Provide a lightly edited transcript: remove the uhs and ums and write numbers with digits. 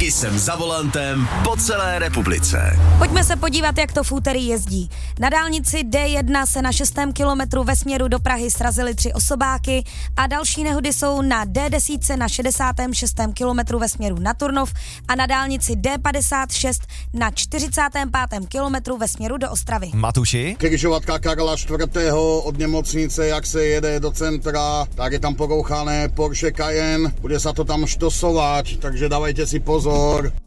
I jsem za volantem po celé republice. Pojďme se podívat, jak to v úterý jezdí. Na dálnici D1 se na 6. kilometru ve směru do Prahy srazily 3 osobáky a další nehody jsou na D10 na 66. kilometru ve směru na Turnov a na dálnici D56 na 45. kilometru ve směru do Ostravy. Matuši? Křižovatka Karla IV. Od nemocnice, jak se jede do centra, tak je tam porouchané Porsche Cayenne, bude se to tam štosovat, takže dávajte si pozor.